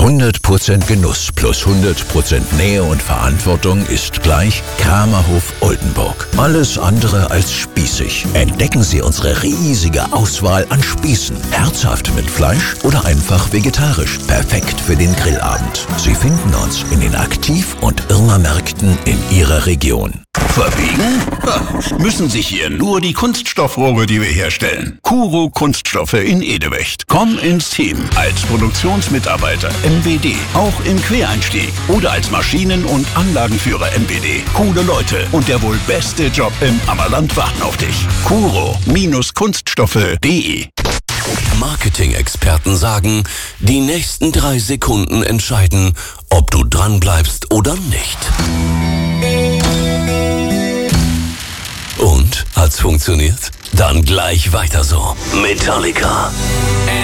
100% Genuss plus 100% Nähe und Verantwortung ist gleich Kramerhof Oldenburg. Alles andere als spießig. Entdecken Sie unsere riesige Auswahl an Spießen. Herzhaft mit Fleisch oder einfach vegetarisch. Perfekt für den Grillabend. Sie finden uns in den Aktiv- und Irma-Märkten in Ihrer Region. Verbiegen? Müssen sich hier nur die Kunststoffrohre, die wir herstellen. Kuro Kunststoffe in Edewecht. Komm ins Team. Als Produktionsmitarbeiter MBD. Auch im Quereinstieg. Oder als Maschinen- und Anlagenführer MBD. Coole Leute und der wohl beste Job im Ammerland warten auf dich. Kuro-Kunststoffe.de. Marketing-Experten sagen, die nächsten 3 Sekunden entscheiden, ob du dranbleibst oder nicht. Und? Hat's funktioniert? Dann gleich weiter so. Metallica.